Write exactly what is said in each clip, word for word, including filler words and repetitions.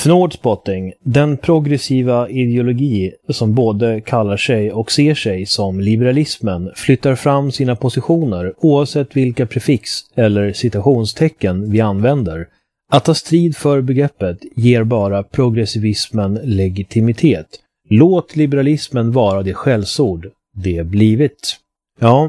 Fnordspotting, den progressiva ideologi som både kallar sig och ser sig som liberalismen, flyttar fram sina positioner oavsett vilka prefix eller citationstecken vi använder. Att ta strid för begreppet ger bara progressivismen legitimitet. Låt liberalismen vara det skällsord det blivit. Ja,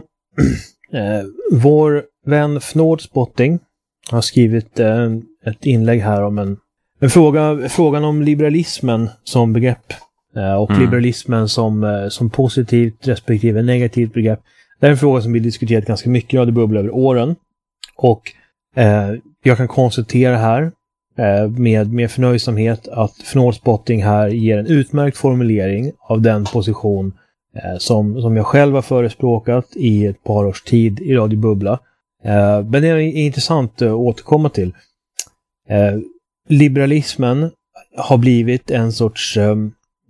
eh, vår vän Fnordspotting har skrivit eh, ett inlägg här om en En fråga, frågan om liberalismen som begrepp eh, och mm. liberalismen som, eh, som positivt respektive negativt begrepp. Det är en fråga som vi diskuterat ganska mycket av det bubblar över åren. Och eh, jag kan konstatera här eh, med, med förnöjsamhet att Fnordspotting här ger en utmärkt formulering av den position eh, som, som jag själv har förespråkat i ett par års tid i Radio Bubbla. Eh, men det är intressant att återkomma till. Eh, Liberalismen har blivit en sorts um,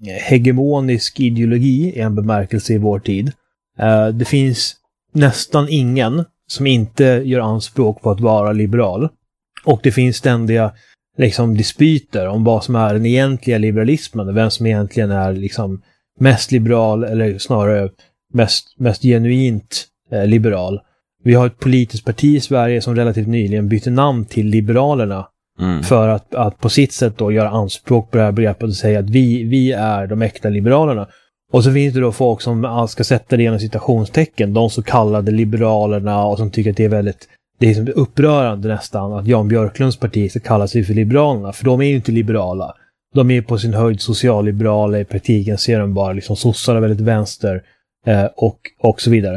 hegemonisk ideologi i en bemärkelse i vår tid. Uh, det finns nästan ingen som inte gör anspråk på att vara liberal. Och det finns ständiga liksom, dispyter om vad som är den egentliga liberalismen. Vem som egentligen är liksom, mest liberal eller snarare mest, mest genuint eh, liberal. Vi har ett politiskt parti i Sverige som relativt nyligen bytte namn till Liberalerna. Mm. För att, att på sitt sätt då göra anspråk på det här begreppet och säga att vi, vi är de äkta liberalerna. Och så finns det då folk som ska sätta det genom citationstecken, de så kallade liberalerna, och som tycker att det är väldigt det är liksom upprörande nästan att Jan Björklunds parti ska kalla sig för liberalerna, för de är ju inte liberala. De är på sin höjd socialliberala, i praktiken ser de bara liksom sossar väldigt vänster eh, och, och så vidare.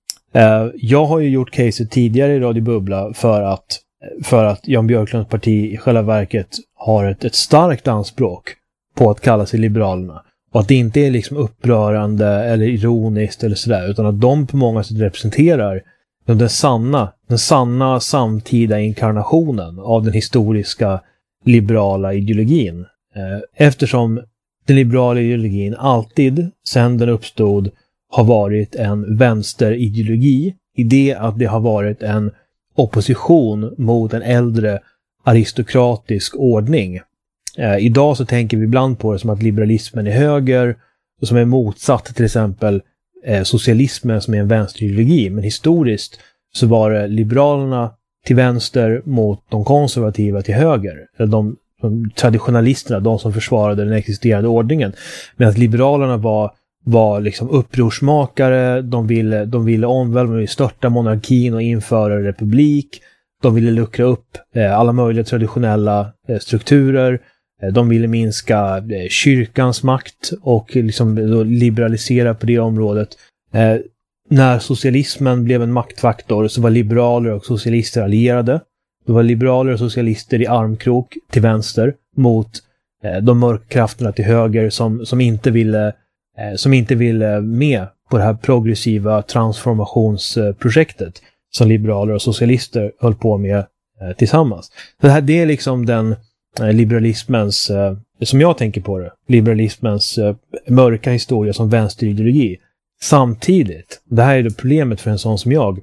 Eh, jag har ju gjort caset tidigare i Radio Bubbla för att För att Jan Björklunds parti i själva verket har ett, ett starkt anspråk på att kalla sig liberalerna. Och att det inte är liksom upprörande eller ironiskt eller sådär, utan att de på många sätt representerar den sanna, den sanna samtida inkarnationen av den historiska liberala ideologin. Eftersom den liberala ideologin alltid, sedan den uppstod, har varit en vänsterideologi i det att det har varit en opposition mot en äldre aristokratisk ordning. Eh, idag så tänker vi ibland på det som att liberalismen är höger och som är motsatt till exempel eh, socialismen som är en vänsterideologi. Men historiskt så var det liberalerna till vänster mot de konservativa till höger. Eller de, de traditionalisterna, de som försvarade den existerande ordningen. Medan liberalerna var var liksom upprorsmakare, de ville, de ville omvälva, de ville störta monarkin och införa republik, de ville luckra upp eh, alla möjliga traditionella eh, strukturer, eh, de ville minska eh, kyrkans makt och liksom då liberalisera på det området. Eh, när socialismen blev en maktfaktor så var liberaler och socialister allierade. Det var liberaler och socialister i armkrok till vänster mot eh, de mörkkrafterna till höger som, som inte ville som inte ville med på det här progressiva transformationsprojektet som liberaler och socialister höll på med tillsammans. Det här det är liksom den liberalismens, som jag tänker på det, liberalismens mörka historia som vänsterideologi. Samtidigt, det här är det problemet för en sån som jag,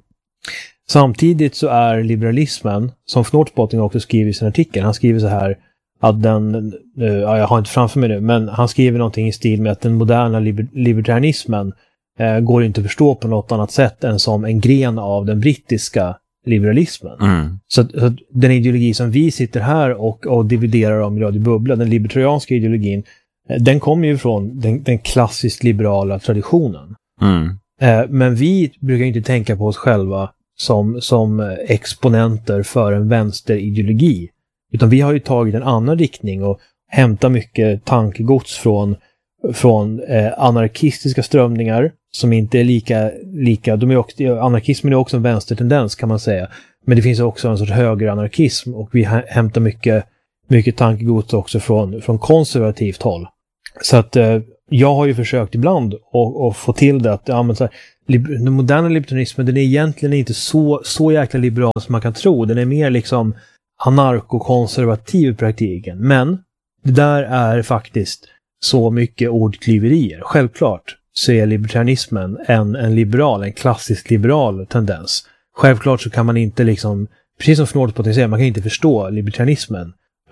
samtidigt så är liberalismen, som Fnordspotting också skriver i sin artikel, han skriver så här att den, ja, jag har inte framför mig nu, men han skriver någonting i stil med att den moderna liber- libertarianismen eh, går inte att förstå på något annat sätt än som en gren av den brittiska liberalismen. Mm. Så, så att den ideologi som vi sitter här och, och dividerar om i Radio Bubbla, den libertarianska ideologin, eh, den kommer ju från den, den klassiskt liberala traditionen. Mm. Eh, men vi brukar inte tänka på oss själva som, som exponenter för en vänsterideologi. Utan vi har ju tagit en annan riktning och hämtat mycket tankegods från, från eh, anarkistiska strömningar som inte är lika, lika de är också, anarkismen är också en vänstertendens kan man säga. Men det finns också en sorts högeranarkism och vi hämtar mycket, mycket tankegods också från, från konservativt håll. Så att eh, jag har ju försökt ibland att få till det att ja, men så här, den moderna libertarismen, den är egentligen inte så, så jäkla liberal som man kan tro. Den är mer liksom anarkokonservativ i praktiken. Men det där är faktiskt så mycket ordklyverier. Självklart så är libertarianismen en, en liberal, en klassisk liberal tendens. Självklart så kan man inte liksom, precis som Fnordspotting säger, man kan inte förstå libertarianismen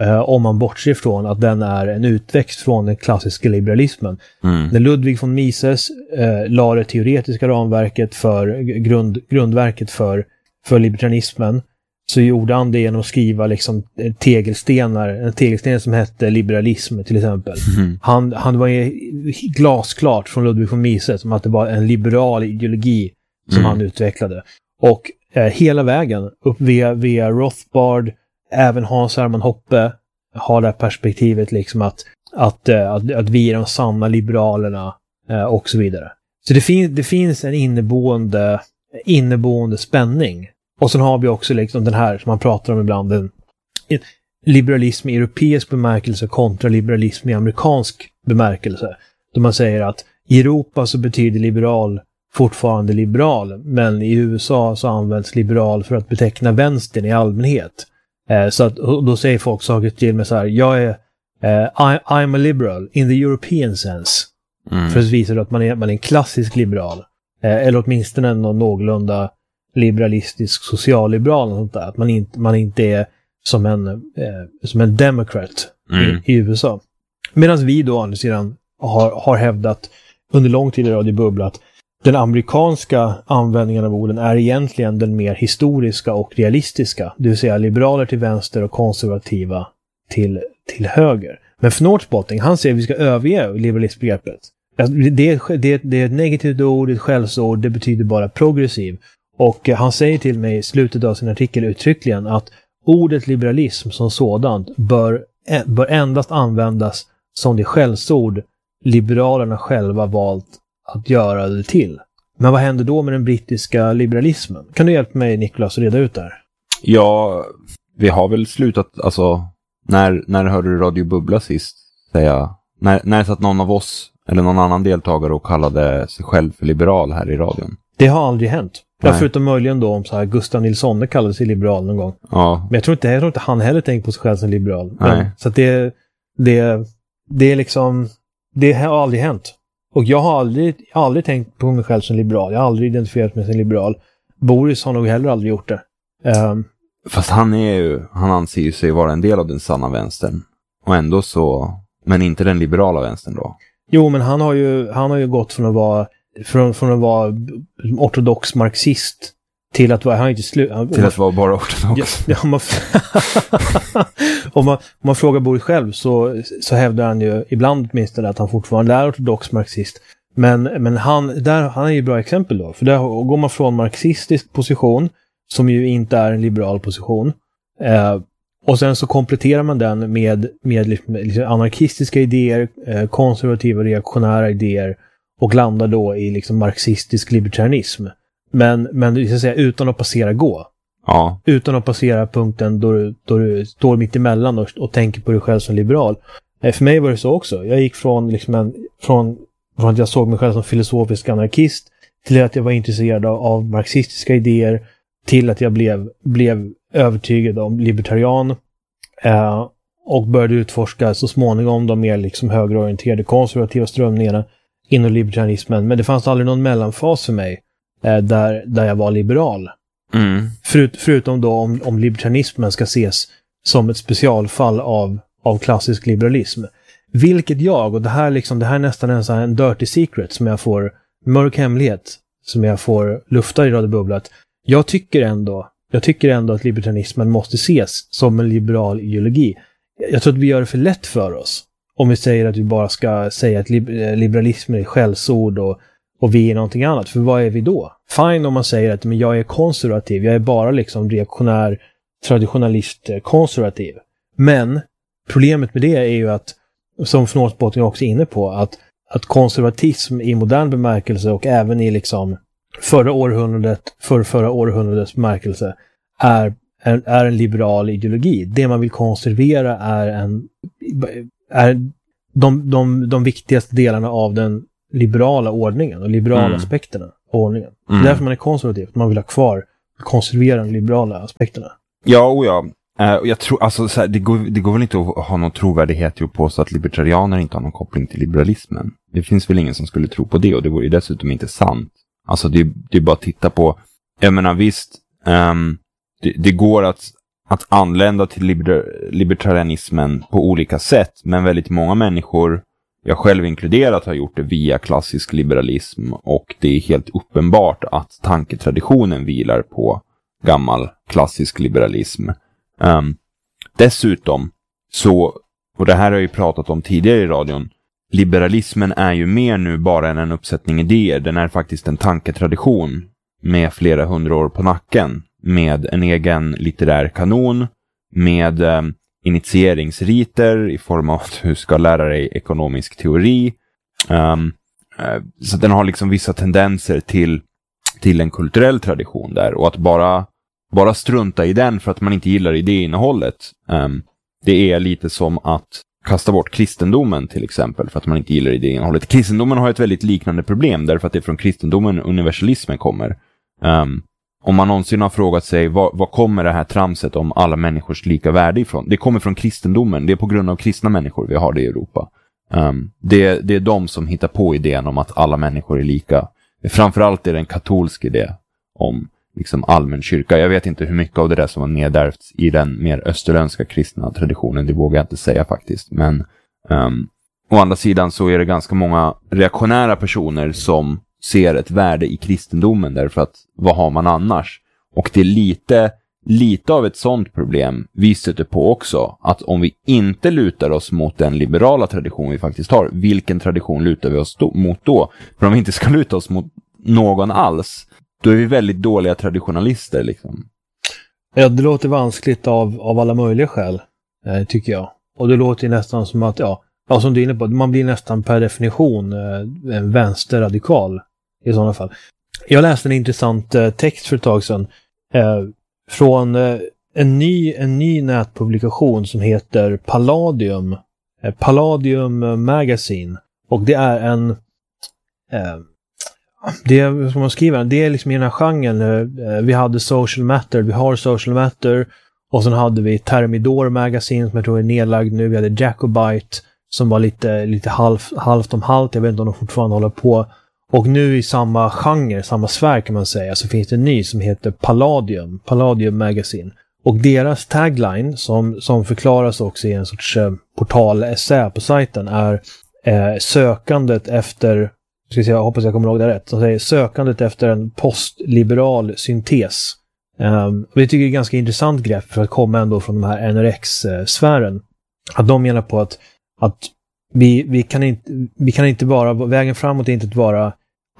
Eh, om man bortser från att den är en utväxt från den klassiska liberalismen. Mm. När Ludwig von Mises eh, la det teoretiska ramverket för grund, grundverket för, för libertarianismen, så gjorde han det genom att skriva liksom tegelstenar, en tegelsten som hette liberalism till exempel. Mm. Han, han var glasklart från Ludwig von Mises om att det var en liberal ideologi som mm. han utvecklade. Och eh, hela vägen upp via, via Rothbard, även Hans Hermann Hoppe har det här perspektivet liksom att, att, att, att vi är de sanna liberalerna eh, och så vidare. Så det, fin- det finns en inneboende, inneboende spänning. Och sen har vi också liksom den här som man pratar om ibland, den, liberalism i europeisk bemärkelse kontra liberalism i amerikansk bemärkelse. Då man säger att i Europa så betyder liberal fortfarande liberal, men i U S A så används liberal för att beteckna vänstern i allmänhet. Eh, så att, då säger folk saker till mig så här: jag är eh, I, I'm a liberal in the European sense. Mm. För att visa att man är, man är en klassisk liberal. Eh, eller åtminstone en någorlunda liberalistisk socialliberal och sånt där. Att man inte, man inte är som en, eh, som en democrat mm. i, i U S A. Medan vi då andra sidan har, har hävdat under lång tid i Radio Bubbla att den amerikanska användningen av orden är egentligen den mer historiska och realistiska. Det vill säga liberaler till vänster och konservativa till, till höger. Men för Northbotting, han säger att vi ska överge liberalistbegreppet. Alltså, det, är, det, det är ett negativt ord, ett skällsord, det betyder bara progressiv. Och han säger till mig i slutet av sin artikel uttryckligen att ordet liberalism som sådant bör, bör endast användas som det skällsord liberalerna själva valt att göra det till. Men vad händer då med den brittiska liberalismen? Kan du hjälpa mig, Niklas, att reda ut det här? Ja, vi har väl slutat, alltså, när, när hörde du Radio Bubbla sist? Säga, när, när satt någon av oss eller någon annan deltagare och kallade sig själv för liberal här i radion? Det har aldrig hänt. Ja, förutom möjligen då om så här Gustav Nilsson kallade sig liberal någon gång. Ja. Men jag tror inte, jag tror inte han heller tänkt på sig själv som liberal. Men, så att det, det, det är liksom, det har aldrig hänt. Och jag har aldrig, aldrig tänkt på mig själv som liberal. Jag har aldrig identifierat mig som liberal. Boris har nog heller aldrig gjort det. Um, Fast han är ju, han anser ju sig vara en del av den sanna vänstern. Och ändå så, men inte den liberala vänstern då. Jo, men han har ju, han har ju gått från att vara Från, från att vara ortodox marxist till att vara, han inte slu, han, till att vara bara ortodox. Ja, om, man, om, man, om man frågar Boris själv så, så hävdar han ju ibland åtminstone att han fortfarande är ortodox marxist. Men, men han, där, han är ju ett bra exempel då. För där går man från marxistisk position, som ju inte är en liberal position, eh, och sen så kompletterar man den med, med liksom, liksom anarkistiska idéer, eh, konservativa reaktionära idéer, och landar då i liksom marxistisk libertarianism. Men, men det ska säga, utan att passera gå. Ja. Utan att passera punkten då du, då du står mitt emellan och, och tänker på dig själv som liberal. Eh, för mig var det så också. Jag gick från, liksom en, från, från att jag såg mig själv som filosofisk anarkist till att jag var intresserad av, av marxistiska idéer, till att jag blev, blev övertygad om libertarian eh, och började utforska så småningom de mer liksom högerorienterade konservativa strömningarna inom libertarianismen. Men det fanns aldrig någon mellanfas för mig eh, där, där jag var liberal. Mm. Förut, förutom då om, om libertarianismen ska ses som ett specialfall av, av klassisk liberalism. Vilket jag, och det här, liksom, det här är nästan en, sån här, en dirty secret som jag får, mörk hemlighet som jag får lufta i Radio Bubbla. Jag tycker ändå, jag tycker ändå att libertarianismen måste ses som en liberal ideologi. Jag tror att vi gör det för lätt för oss. Om vi säger att vi bara ska säga att liberalism är skällsord och, och vi är någonting annat. För vad är vi då? Fine om man säger att men jag är konservativ. Jag är bara liksom reaktionär, traditionalist, konservativ. Men problemet med det är ju att, som Northbotting också är inne på, att, att konservatism i modern bemärkelse och även i liksom förra århundradet, för förra århundradets bemärkelse är, är, är en liberal ideologi. Det man vill konservera är en är de, de, de viktigaste delarna av den liberala ordningen och liberala mm. aspekterna av ordningen. Mm. Därför man är konservativ. Man vill ha kvar, konservera de liberala aspekterna. Ja, och ja. Uh, jag tror, alltså, så här, det, går, det går väl inte att ha någon trovärdighet i att påstå att libertarianer inte har någon koppling till liberalismen. Det finns väl ingen som skulle tro på det, och det vore ju dessutom inte sant. Alltså det, det är bara att titta på, jag menar visst, um, det, det går att att anlända till liber- libertarianismen på olika sätt. Men väldigt många människor, jag själv inkluderat, har gjort det via klassisk liberalism. Och det är helt uppenbart att tanketraditionen vilar på gammal klassisk liberalism. Um, dessutom så, och det här har jag ju pratat om tidigare i radion, liberalismen är ju mer nu bara än en uppsättning idéer. Den är faktiskt en tanketradition med flera hundra år på nacken. Med en egen litterär kanon. Med eh, initieringsriter i form av att du ska lära dig ekonomisk teori. Um, eh, så den har liksom vissa tendenser till, till en kulturell tradition där. Och att bara, bara strunta i den för att man inte gillar idéinnehållet. Um, det är lite som att kasta bort kristendomen till exempel för att man inte gillar idéinnehållet. Kristendomen har ett väldigt liknande problem därför att det är från kristendomen universalismen kommer. Um, om man någonsin har frågat sig vad, vad kommer det här tramset om alla människors lika värde ifrån? Det kommer från kristendomen. Det är på grund av kristna människor vi har det i Europa. Um, det, det är de som hittar på idén om att alla människor är lika. Framförallt är det en katolsk idé om liksom allmän kyrka. Jag vet inte hur mycket av det där som var nedärvt i den mer österländska kristna traditionen. Det vågar jag inte säga faktiskt. Men um, å andra sidan så är det ganska många reaktionära personer som ser ett värde i kristendomen därför att vad har man annars? Och det är lite, lite av ett sånt problem vi stöter på också. Att om vi inte lutar oss mot den liberala tradition vi faktiskt har, vilken tradition lutar vi oss då, mot då? För om vi inte ska luta oss mot någon alls, då är vi väldigt dåliga traditionalister liksom. Ja, det låter vanskligt av, av alla möjliga skäl, eh, tycker jag. Och det låter nästan som att, ja, ja, som du är inne på, man blir nästan per definition eh, en vänsterradikal i sådana fall. Jag läste en intressant eh, text för ett tag sedan eh, från eh, en, ny, en ny nätpublikation som heter Palladium. Eh, Palladium Magazine. Och det är en... Eh, det är, som man skriver, det är liksom i den här genren. Eh, vi hade Social Matter, vi har Social Matter. Och sen hade vi Thermidor Magazine som jag tror är nedlagd nu. Vi hade Jacobite som var lite, lite halv, halvt om halvt. Jag vet inte om de fortfarande håller på. Och nu i samma genre, samma sfär kan man säga, så finns det en ny som heter Palladium, Palladium Magazine. Och deras tagline, som, som förklaras också i en sorts eh, portal-essä på sajten, är eh, sökandet efter, ska jag, säga, jag hoppas jag kommer ihåg det rätt, de säger sökandet efter en postliberal syntes. Um, och det tycker jag är ett ganska intressant grepp för att komma ändå från den här N R X-sfären. Att de menar på att, att vi, vi, kan inte, vi kan inte bara, vägen framåt är inte att vara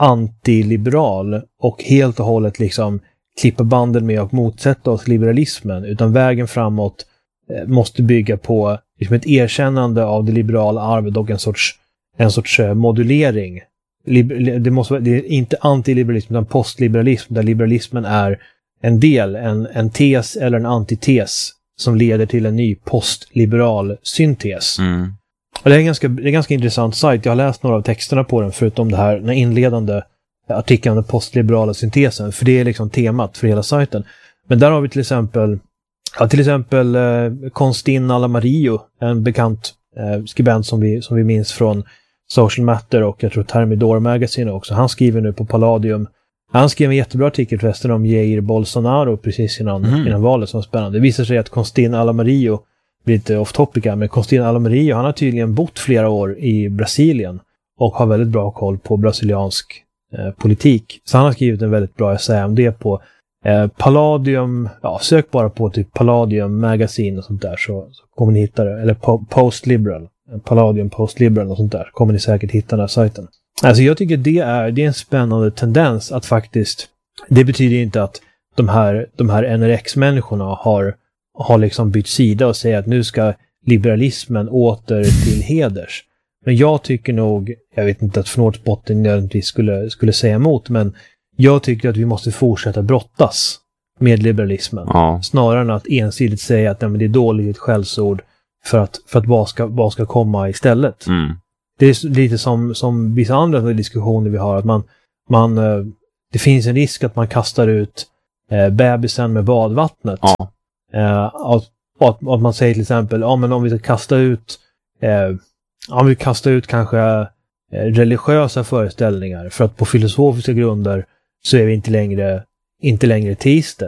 antiliberal och helt och hållet liksom klippa banden med och motsätta oss liberalismen, utan vägen framåt eh, måste bygga på liksom ett erkännande av det liberala arvet och en sorts, en sorts eh, modulering. Liber, det, måste, det är inte antiliberalism utan postliberalism, där liberalismen är en del, en, en tes eller en antites som leder till en ny postliberal syntes. Mm. Och det är en ganska, det är en ganska intressant sajt. Jag har läst några av texterna på den förutom det här, den inledande artikeln om den postliberala syntesen, för det är liksom temat för hela sajten. Men där har vi till exempel ja, till exempel eh, Constin Alamario, en bekant eh, skribent som vi, som vi minns från Social Matter och jag tror Thermidor Magazine också. Han skriver nu på Palladium. Han skrev en jättebra artikel förresten om Jair Bolsonaro precis innan, mm. innan valet som var spännande. Det visar sig att Constin Alamario, blir lite off topic här, men Constin Alamario, han har tydligen bott flera år i Brasilien och har väldigt bra koll på brasiliansk eh, politik. Så han har skrivit en väldigt bra essä om det på eh, Palladium, ja, sök bara på typ Palladium Magazine och sånt där så, så kommer ni hitta det. Eller po- Post-Liberal, Palladium Post-Liberal och sånt där, kommer ni säkert hitta den här sajten. Alltså jag tycker det är, det är en spännande tendens att faktiskt, det betyder inte att de här, de här N R X-människorna har, har liksom bytt sida och säger att nu ska liberalismen åter till heders. Men jag tycker nog, jag vet inte att förnåtsbotten nödvändigtvis skulle, skulle säga emot, men jag tycker att vi måste fortsätta brottas med liberalismen. Ja. Snarare än att ensidigt säga att nej, men det är dåligt skällsord för att, för att vad, ska, vad ska komma istället. Mm. Det är lite som, som vissa andra diskussioner vi har, att man, man, det finns en risk att man kastar ut eh, bebisen med badvattnet. Ja. Eh, att, att, att man säger till exempel, ja men om vi ska kasta ut eh, om vi kastar ut kanske eh, religiösa föreställningar för att på filosofiska grunder så är vi inte längre, inte längre teister.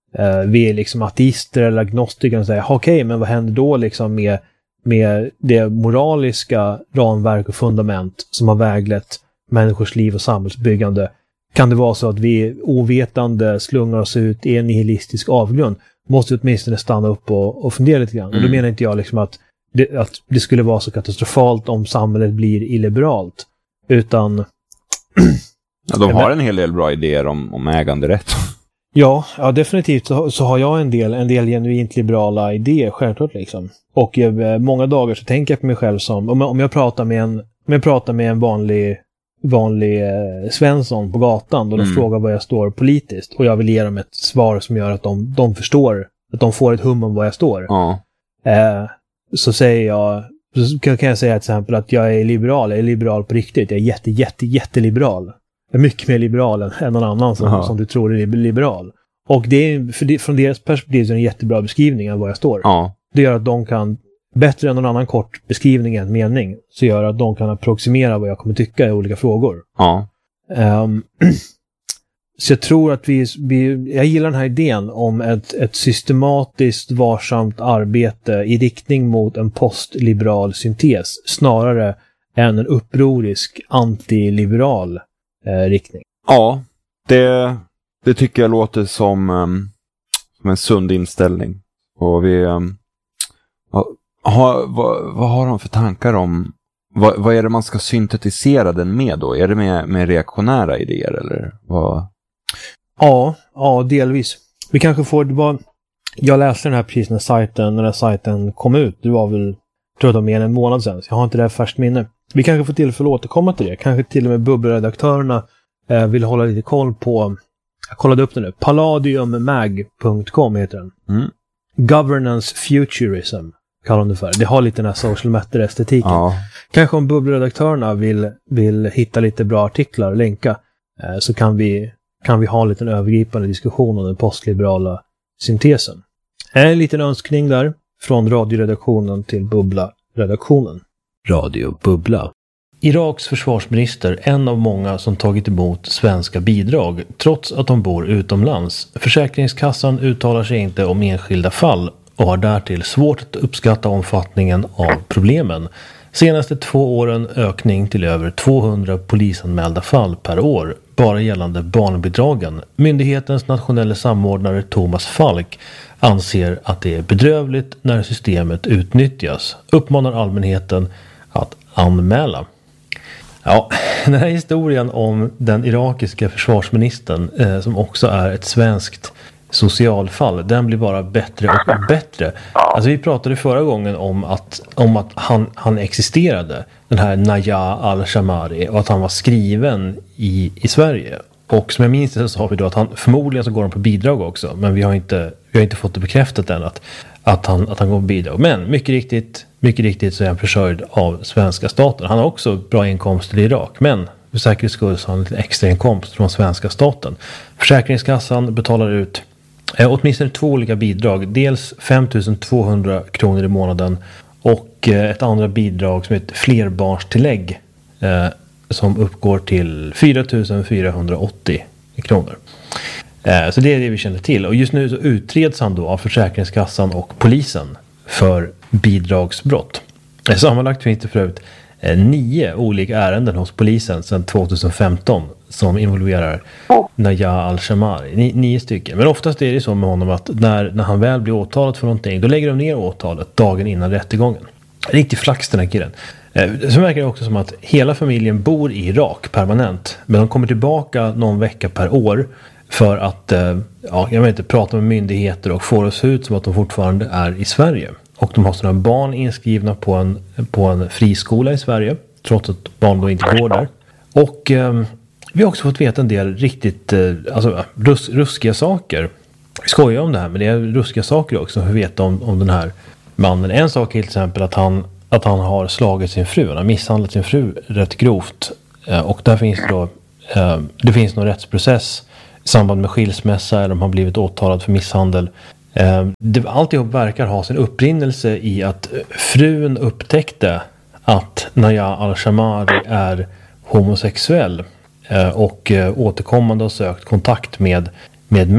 eh, vi är liksom ateister eller agnostiker och säger, okej, okay, men vad händer då liksom med, med det moraliska ramverk och fundament som har väglett människors liv och samhällsbyggande? Kan det vara så att vi ovetande slungar oss ut i en nihilistisk avgrund? Måste åtminstone stanna upp och, och fundera lite grann. Mm. Och då menar inte jag liksom att det, att det skulle vara så katastrofalt om samhället blir illiberalt. Utan... ja, de har en hel del bra idéer om, om äganderätt. Ja, ja definitivt så, så har jag en del, en del genuint liberala idéer, självklart liksom. Och eh, många dagar så tänker jag på mig själv som, om, om jag pratar med en, om jag pratar med en vanlig, vanlig eh, Svensson på gatan och de mm. frågar vad jag står politiskt och jag vill ge dem ett svar som gör att de, de förstår, att de får ett hum om vad jag står. Ja. Eh, så säger jag, så kan, kan jag säga till exempel att jag är liberal, jag är liberal på riktigt, jag är jätte, jätte, jätteliberal. Jag är mycket mer liberal än, än någon annan som, som du tror är liberal. Och det är, för det, från deras perspektiv så är det en jättebra beskrivning av vad jag står. Ja. Det gör att de kan, bättre än någon annan kort beskrivning än mening, så gör att de kan approximera vad jag kommer tycka i olika frågor. Ja. Um, så jag tror att vi, vi, jag gillar den här idén om ett, ett systematiskt varsamt arbete i riktning mot en postliberal syntes, snarare än en upprorisk antiliberal eh, riktning. Ja, det, det tycker jag låter som, um, som en sund inställning. Och vi um, ha, vad, vad har de för tankar om vad, vad är det man ska syntetisera den med då? Är det med, med reaktionära idéer eller vad? Ja, ja, delvis. Vi kanske får, det var, jag läste den här precis när sajten, när den här sajten kom ut. Det var väl, tror jag det var mer än en månad sedan. Så jag har inte det här färskt minne. Vi kanske får tillfälle att återkomma till det. Kanske till och med bubbelredaktörerna eh, vill hålla lite koll på, jag kollade upp den nu, palladium mag punkt com heter den. Mm. Governance Futurism kallar de det för. Det har lite den här social matter-estetiken. Ja. Kanske om bubbelredaktörerna vill, vill hitta lite bra artiklar och länka eh, så kan vi kan vi ha en liten övergripande diskussion om den postliberala syntesen. En liten önskning där från radioredaktionen till Bubbla-redaktionen. Radio Bubbla. Iraks försvarsminister, en av många som tagit emot svenska bidrag trots att de bor utomlands. Försäkringskassan uttalar sig inte om enskilda fall och har därtill svårt att uppskatta omfattningen av problemen. Senaste två åren ökning till över tvåhundra polisanmälda fall per år, bara gällande barnbidragen. Myndighetens nationella samordnare Thomas Falk anser att det är bedrövligt när systemet utnyttjas. Uppmanar allmänheten att anmäla. Ja, den här historien om den irakiska försvarsministern eh, som också är ett svenskt socialfall, den blir bara bättre och bättre. Alltså vi pratade förra gången om att, om att han, han existerade, den här Naja al-Shamari, och att han var skriven i, i Sverige. Och som jag minns det så sa vi då att han förmodligen så går han på bidrag också, men vi har inte, vi har inte fått det bekräftat än att, att, han, att han går på bidrag. Men mycket riktigt, mycket riktigt så är han försörjd av svenska staten. Han har också bra inkomster i Irak, men för säkerhets skull så har han en extra inkomst från svenska staten. Försäkringskassan betalar ut Eh, åtminstone två olika bidrag. Dels fem tusen tvåhundra kronor i månaden och eh, ett andra bidrag som heter flerbarnstillägg eh, som uppgår till fyra tusen fyrahundraåttio kronor. Eh, så det är det vi känner till. Och just nu så utreds han då av Försäkringskassan och polisen för bidragsbrott. Eh, sammanlagt finns det förut eh, nio olika ärenden hos polisen sedan tjugohundrafemton som involverar Naja al-Shamari. Ni, nio stycken. Men oftast är det så med honom att när, när han väl blir åtalad för någonting, då lägger de ner åtalet dagen innan rättegången. Riktigt flax den här killen. Eh, så verkar det också som att hela familjen bor i Irak permanent. Men de kommer tillbaka någon vecka per år för att eh, ja, jag vet inte, prata med myndigheter och få det att se ut som att de fortfarande är i Sverige. Och de har sådana barn inskrivna på en, på en friskola i Sverige, trots att barn då inte går där. Och eh, vi har också fått veta en del riktigt eh, alltså, rus, ruskiga saker. Vi skojar om det här, men det är ruskiga saker också. Vi vet om, om den här mannen. En sak är till exempel att han, att han har slagit sin fru. Han har misshandlat sin fru rätt grovt. Eh, och där finns då, eh, det finns någon rättsprocess i samband med skilsmässa eller om han blivit åtalad för misshandel. Eh, det, alltihop verkar ha sin upprinnelse i att frun upptäckte att Naja al-Shamari är homosexuell och återkommande har sökt kontakt med, med män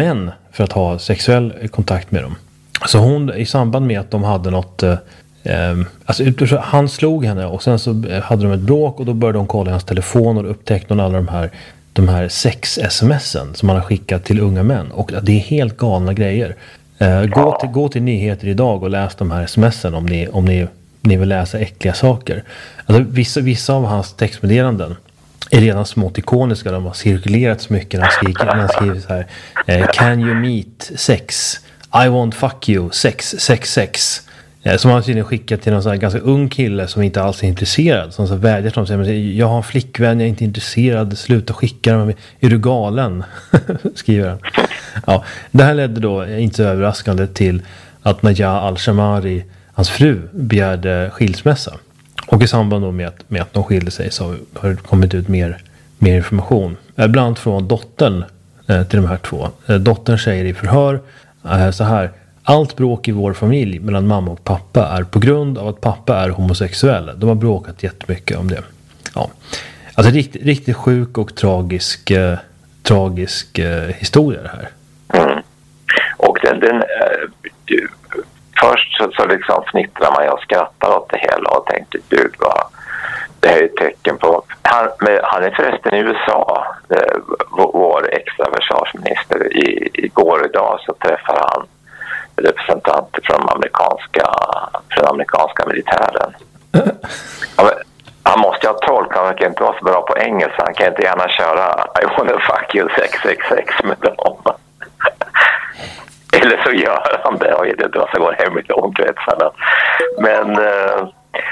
för att ha sexuell kontakt med dem. Så hon, i samband med att de hade något, eh, alltså han slog henne och sen så hade de ett bråk och då började de kolla hans telefon och upptäckte alla de här, de här sex-smsen som han har skickat till unga män. Och det är helt galna grejer. Eh, gå, till, gå till nyheter idag och läs de här smsen om ni, om ni, ni vill läsa äckliga saker. Alltså vissa, vissa av hans textmeddelanden är redan smått ikoniska. De har cirkulerat så mycket när han skriver, när han skriver så här eh, Can you meet sex? I want fuck you, sex, sex, sex. Eh, som han tydligen skickat till någon sån här ganska ung kille som inte alls är intresserad. Som så vädjar till honom och säger, jag har en flickvän, jag är inte intresserad, sluta skicka dem. Är du galen? Skriver han. Ja, det här ledde då, inte så överraskande, till att Najah al-Shamari, hans fru, begärde skilsmässa. Och i samband med att, med att de skilde sig så har det kommit ut mer, mer information. Bland annat från dottern eh, till de här två. Eh, dottern säger i förhör eh, så här: allt bråk i vår familj mellan mamma och pappa är på grund av att pappa är homosexuell. De har bråkat jättemycket om det. Ja. Alltså riktigt, riktigt sjuk och tragisk, eh, tragisk eh, historia det här. Mm. Och den, den äh, först så, så liksom fnittrar man och skrattar åt det hela och tänkte, gud vad det här är ett tecken på. Han, med, han är förresten i U S A, eh, vår extra försvarsminister. I, igår idag så träffar han representanter från amerikanska, från amerikanska militären. Han, han måste ju ha tolk, han verkar inte vara så bra på engelska. Han kan inte gärna köra I wanna fuck you sex sex sex med dem. Eller så gör han det och det då så går hem i omkretsarna. Men eh,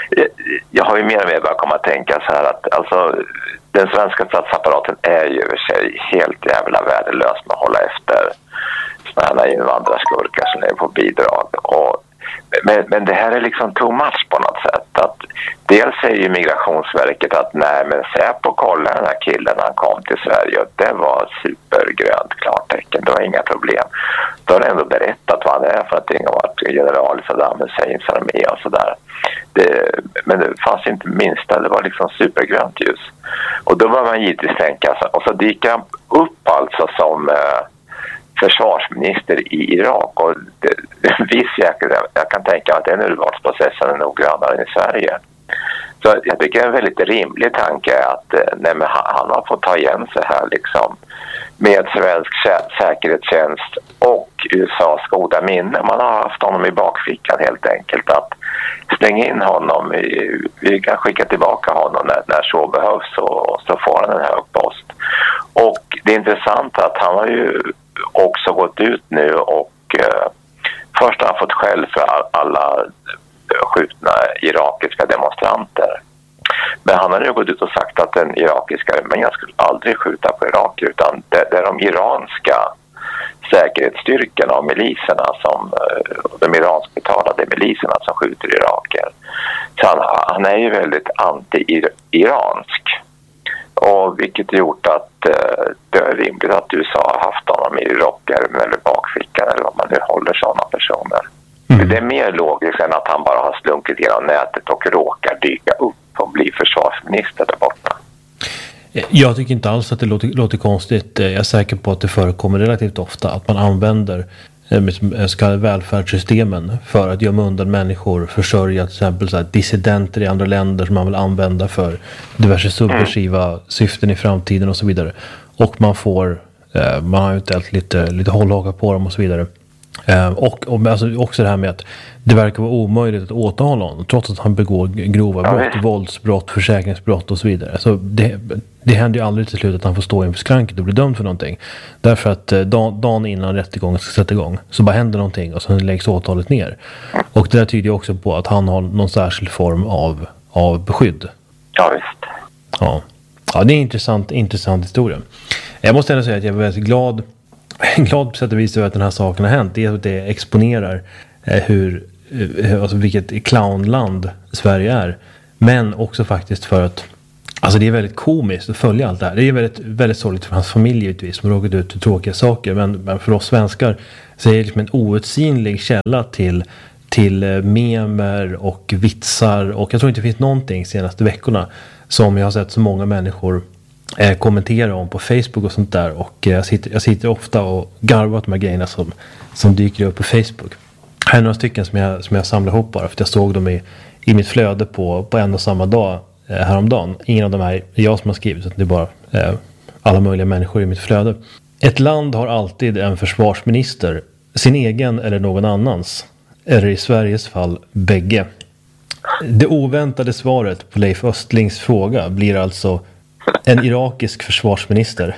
jag har ju mer och mer bara kommit att tänka så här att alltså, den svenska statsapparaten är ju över sig helt jävla värdelös med att hålla efter sådana här invandrarskurkar som är på bidrag. Och, men, men det här är liksom too much på något sätt. Att dels säger ju Migrationsverket att nej, men Säpo kolla den här killen när han kom till Sverige och det var supergrönt klartecken, det var inga problem. Då har han ändå berättat vad han är för att det har varit general i Saddam Husseins armé och sådär. Det, men det fanns inte minsta, det var liksom supergrönt ljus. Och då var man givetvis tänka, och så dyker han upp alltså som eh, försvarsminister i Irak och det, det, viss jäkla, jag kan tänka att den urvalsprocessen är noggrannare än i Sverige. Så jag tycker det är en väldigt rimlig tanke att nej, men han har fått ta igen sig här liksom med svensk sä- säkerhetstjänst och U S A:s goda minne. Man har haft honom i bakfickan helt enkelt, att slänga in honom i, vi kan skicka tillbaka honom när, när så behövs och så får han en hög post. Och det är intressant att han har ju också gått ut nu och eh, först har han fått skäll för alla skjutna irakiska demonstranter. Men han har ju gått ut och sagt att den irakiska armén skulle aldrig skjuta på Irak, utan det, det är de iranska säkerhetsstyrkorna och miliserna som, de iranskbetalade miliserna som skjuter iraker. Så han, han är ju väldigt anti-iransk. Och vilket gjort att eh, det är rimligt att U S A har haft honom i rockärmen eller bakfickan eller vad man nu håller sådana personer. Mm. Det är mer logiskt än att han bara har slunkit genom nätet och råkar dyka upp och bli försvarsminister där borta. Jag tycker inte alls att det låter, låter konstigt. Jag är säker på att det förekommer relativt ofta att man använder så kallade välfärdssystemen för att gömma undan människor, försörja till exempel så här dissidenter i andra länder som man vill använda för diverse subversiva mm. syften i framtiden och så vidare. Och man får, eh, man har ju lite, lite hållhaka på dem och så vidare. Eh, och och alltså också det här med att det verkar vara omöjligt att åtala honom trots att han begår grova brott, ja, våldsbrott, försäkringsbrott och så vidare. Så det, det händer ju aldrig till slut att han får stå inför skranket och bli dömd för någonting. Därför att eh, dag, dagen innan rättegången ska sätta igång så bara händer någonting och sen läggs åtalet ner. Och det där tyder ju också på att han har någon särskild form av, av beskydd. Ja, visst. Ja. Ja, det är en intressant, intressant historia. Jag måste ändå säga att jag är väldigt glad glad på sätt och vis över att den här saken har hänt. Det är att det exponerar eh, hur, eh, alltså vilket clownland Sverige är. Men också faktiskt för att alltså det är väldigt komiskt att följa allt det här. Det är väldigt, väldigt sorgligt för hans familj givetvis som har råkat ut för tråkiga saker. Men, men för oss svenskar så är det liksom en outsinlig källa till, till memer och vitsar. Och jag tror inte det finns någonting senaste veckorna som jag har sett så många människor eh, kommentera om på Facebook och sånt där. Och eh, jag, sitter, jag sitter ofta och garvar åt de här grejerna som, som dyker upp på Facebook. Här är några stycken som jag, som jag samlar ihop bara för att jag såg dem i, i mitt flöde på, på en och samma dag eh, häromdagen. Ingen av de här är jag som har skrivit, så det är bara eh, alla möjliga människor i mitt flöde. Ett land har alltid en försvarsminister, sin egen eller någon annans, eller i Sveriges fall bägge. Det oväntade svaret på Leif Östlings fråga blir alltså en irakisk försvarsminister.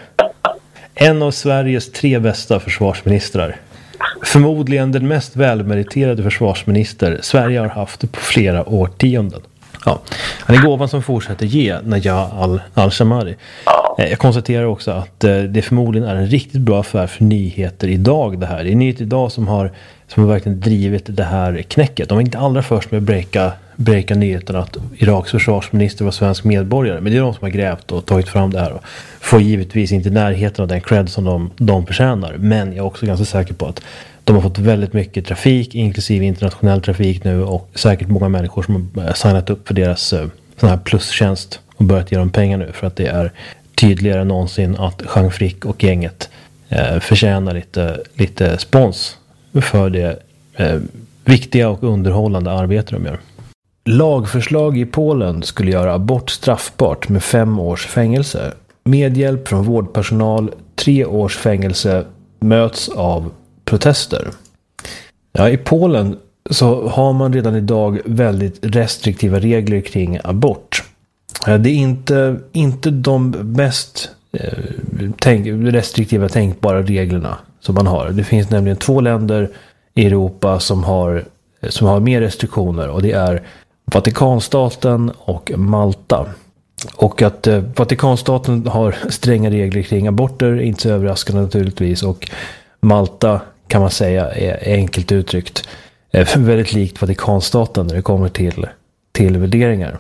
En av Sveriges tre bästa försvarsministrar. Förmodligen den mest välmeriterade försvarsminister Sverige har haft på flera årtionden. Ja, han är gåvan som fortsätter ge Najah al- al-Shamari. Jag konstaterar också att det förmodligen är en riktigt bra affär för Nyheter idag det här. Det är Nyheter idag som har, som har verkligen drivit det här knäcket. De var inte allra först med att breaka, breaka nyheten att Iraks försvarsminister var svensk medborgare. Men det är de som har grävt och tagit fram det här. Och får givetvis inte närheten av den cred som de, de förtjänar. Men jag är också ganska säker på att de har fått väldigt mycket trafik, inklusive internationell trafik nu. Och säkert många människor som har signat upp för deras sån här plustjänst och börjat ge dem pengar nu. För att det är tydligare än någonsin att Jean Frick och gänget eh, förtjänar lite, lite spons för det eh, viktiga och underhållande arbete de gör. Lagförslag i Polen skulle göra abort straffbart med fem års fängelse. Medhjälp från vårdpersonal, tre års fängelse möts av protester. Ja, i Polen så har man redan idag väldigt restriktiva regler kring abort. Det är inte, inte de mest eh, tänk, restriktiva tänkbara reglerna som man har. Det finns nämligen två länder i Europa som har, som har mer restriktioner, och det är Vatikanstaten och Malta. Och att eh, Vatikanstaten har stränga regler kring aborter, inte så överraskande naturligtvis, och Malta kan man säga är enkelt uttryckt eh, väldigt likt Vatikanstaten när det kommer till, till värderingar.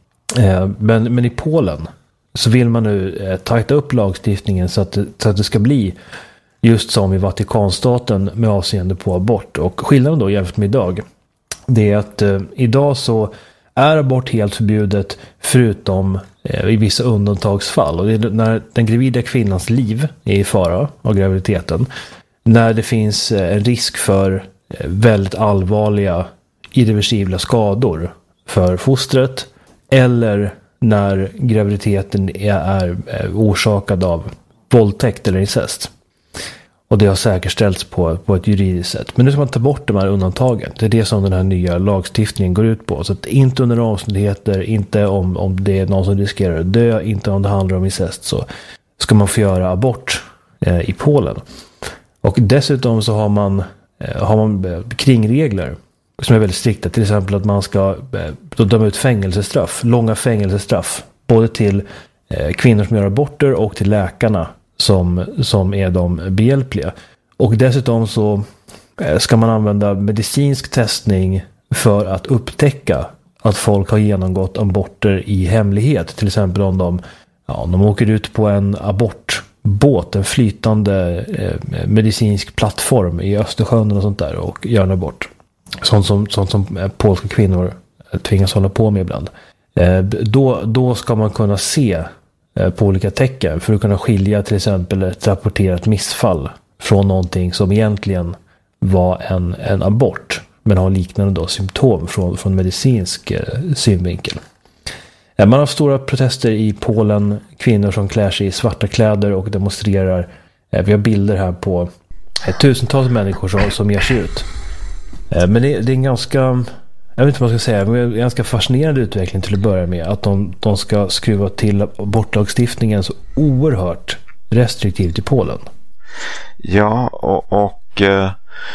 Men, men i Polen så vill man nu eh, tajta upp lagstiftningen så att, så att det ska bli just som i Vatikanstaten med avseende på abort. Och skillnaden då jämfört med idag, det är att eh, idag så är abort helt förbjudet förutom eh, i vissa undantagsfall. Och det är när den gravida kvinnans liv är i fara av graviditeten. När det finns eh, en risk för eh, väldigt allvarliga irreversibla skador för fostret. Eller när graviditeten är, är orsakad av våldtäkt eller incest. Och det har säkerställts på, på ett juridiskt sätt. Men nu ska man ta bort de här undantagen. Det är det som den här nya lagstiftningen går ut på. Så att inte under omständigheter, inte om, om det är någon som riskerar att dö, inte om det handlar om incest, så ska man få göra abort eh, i Polen. Och dessutom så har man, eh, har man kringregler som är väldigt strikta. Till exempel att man ska eh, döma ut fängelsestraff, långa fängelsestraff. Både till eh, kvinnor som gör aborter och till läkarna som, som är de behjälpliga. Och dessutom så eh, ska man använda medicinsk testning för att upptäcka att folk har genomgått aborter i hemlighet. Till exempel om de, ja, om de åker ut på en abortbåt, en flytande eh, medicinsk plattform i Östersjön och sånt där, och gör en abort. Sånt som, sånt som polska kvinnor tvingas hålla på med ibland. Eh, då, då ska man kunna se eh, på olika tecken för att kunna skilja till exempel ett rapporterat missfall från någonting som egentligen var en, en abort, men har liknande då symptom från, från medicinsk eh, synvinkel. Eh, man har stora protester i Polen, kvinnor som klär sig i svarta kläder och demonstrerar. Eh, vi har bilder här på eh, tusentals människor som, som ger sig ut. Men det, det är en ganska, jag vet inte vad jag ska säga, men en ganska fascinerande utveckling till att börja med. Att de, de ska skruva till abortlagstiftningen så oerhört restriktivt i Polen. Ja, och, och eh,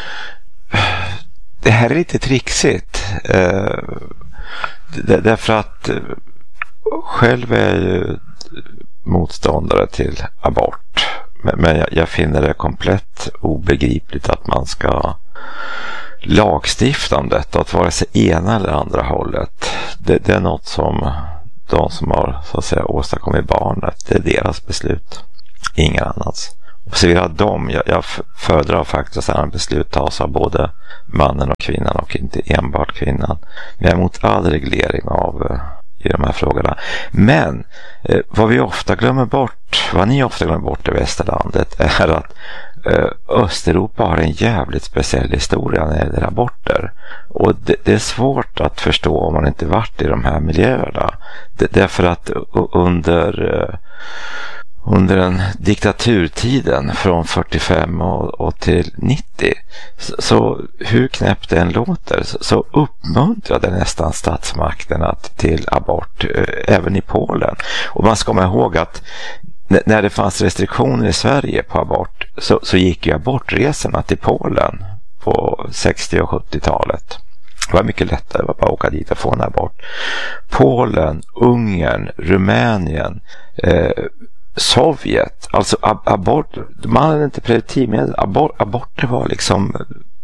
det här är lite trixigt. Eh, därför att eh, själv är jag ju motståndare till abort. Men, men jag, jag finner det komplett obegripligt att man ska lagstifta om detta, att vara sig ena eller andra hållet. Det, det är något som de som har så att säga åstadkommit barnet, det är deras beslut, inga annats. Observera dem, jag, jag föredrar faktiskt att beslut tas av både mannen och kvinnan och inte enbart kvinnan. Men jag är emot all reglering av i de här frågorna. Men eh, vad vi ofta glömmer bort, vad ni ofta glömmer bort i västerlandet är att eh, Östeuropa har en jävligt speciell historia när det gäller aborter. Och det, det är svårt att förstå om man inte varit i de här miljöerna. Det, därför att under... Eh, Under den diktaturtiden från fyrtiofem och, och till nittio, så, så hur knäppt det än låter, så, så uppmuntrade nästan statsmakterna till abort, eh, även i Polen. Och man ska komma ihåg att n- när det fanns restriktioner i Sverige på abort, så, så gick ju abortresorna till Polen på sextio- och sjuttiotalet. Det var mycket lättare att bara åka dit och få en abort. Polen, Ungern, Rumänien, eh, Sovjet, alltså ab- abort, man hade inte preventivmedel, abort, aborter var liksom,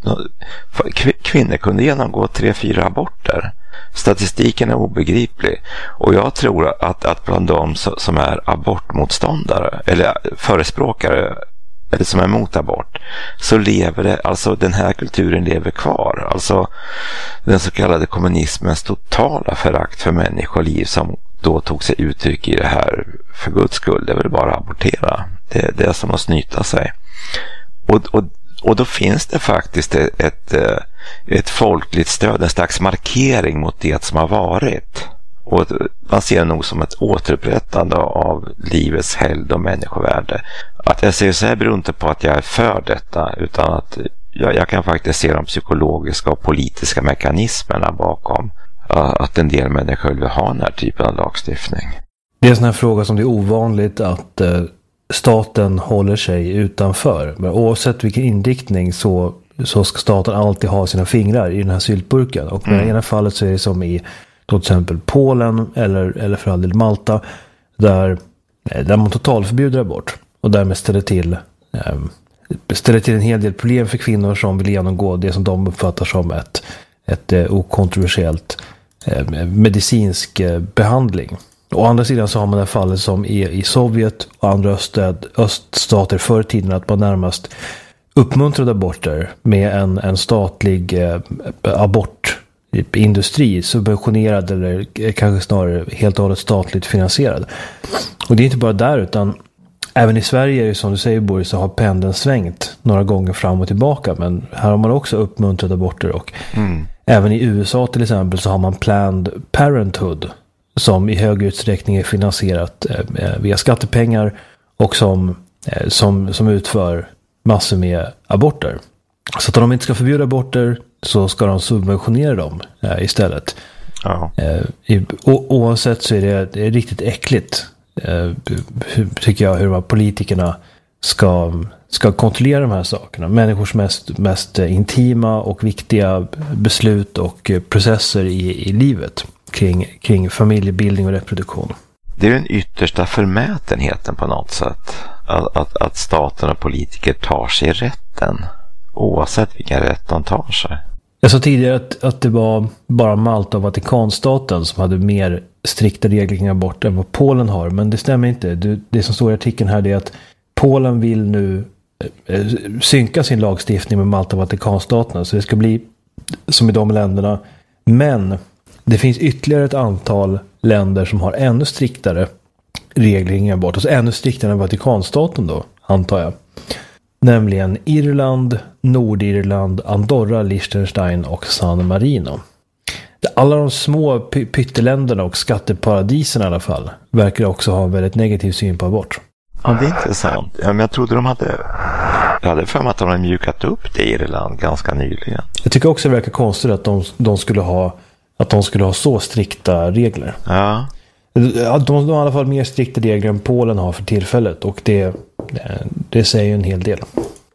kvinnor kunde genomgå tre, fyra aborter. Statistiken är obegriplig, och jag tror att, att bland de som är abortmotståndare eller förespråkare eller som är emot abort, så lever det, alltså den här kulturen lever kvar, alltså den så kallade kommunismens totala förakt för människoliv som då tog sig uttryck i det här, för Guds skull, det är väl bara att abortera. Det, det är som att snyta sig. Och, och, och då finns det faktiskt ett, ett, ett folkligt stöd, en slags markering mot det som har varit. Och man ser det nog som ett återupprättande av livets helgd och människovärde. Att jag säger så här beror inte på att jag är för detta, utan att jag, jag kan faktiskt se de psykologiska och politiska mekanismerna bakom att en del människor vill ha den här typen av lagstiftning. Det är en sån här fråga som det är ovanligt att eh, staten håller sig utanför. Men oavsett vilken inriktning så, så ska staten alltid ha sina fingrar i den här syltburken. Och mm. i det ena fallet så är det som i till exempel Polen eller, eller för all del Malta, där, där man totalförbjuder abort och därmed ställer till, eh, ställer till en hel del problem för kvinnor som vill genomgå det som de uppfattar som ett, ett eh, okontroversiellt medicinsk behandling. Å andra sidan så har man det fallet som är i Sovjet och andra öststöd, öststater förr i tiden, att man närmast uppmuntrade aborter med en, en statlig eh, abortindustri, subventionerad eller kanske snarare helt och hållet statligt finansierad. Och det är inte bara där, utan även i Sverige, som du säger Boris, så har pendeln svängt några gånger fram och tillbaka, men här har man också uppmuntrat aborter. Och mm. även i U S A till exempel så har man Planned Parenthood, som i hög utsträckning är finansierat eh, via skattepengar och som, eh, som, som utför massor med aborter. Så att om de inte ska förbjuda aborter så ska de subventionera dem eh, istället. Ja. Eh, i, o, oavsett så är det, det är riktigt äckligt, eh, tycker jag, hur de här politikerna ska, ska kontrollera de här sakerna. Människors mest, mest intima och viktiga beslut och processer i, i livet kring, kring familjebildning och reproduktion. Det är den yttersta förmätenheten på något sätt. Att, att, att staten och politiker tar sig rätten, oavsett vilken rätt de tar sig. Jag sa tidigare att, att det var bara Malta och Vatikanstaten som hade mer strikta regler kring abort än vad Polen har. Men det stämmer inte. Det, det som står i artikeln här är att Polen vill nu eh, synka sin lagstiftning med Malta och Vatikanstaterna. Så det ska bli som i de länderna. Men det finns ytterligare ett antal länder som har ännu striktare regler kring abort. Alltså ännu striktare än Vatikanstaten då, antar jag. Nämligen Irland, Nordirland, Andorra, Liechtenstein och San Marino. Alla de små py- pytteländerna och skatteparadisen i alla fall verkar också ha en väldigt negativ syn på abort. Ja, det är intressant. Ja, men jag trodde de hade... Jag hade för mig att de hade mjukat upp det i Irland ganska nyligen. Jag tycker också det verkar konstigt att de, de, skulle, ha, att de skulle ha så strikta regler. Ja. De, de har i alla fall mer strikta regler än Polen har för tillfället, och det, det säger en hel del.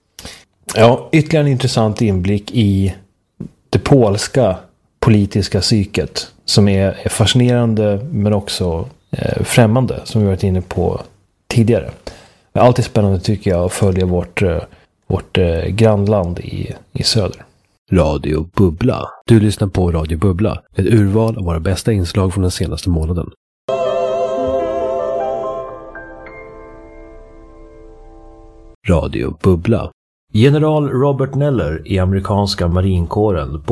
Ja, ytterligare en intressant inblick i det polska politiska psyket som är, är fascinerande men också eh, främmande, som vi varit inne på tidigare. Det är alltid spännande, tycker jag, att följa vårt, eh, vårt eh, grannland i, i söder. Radio Bubbla. Du lyssnar på Radio Bubbla, ett urval av våra bästa inslag från den senaste månaden. Radio Bubbla. General Robert Neller i amerikanska marinkåren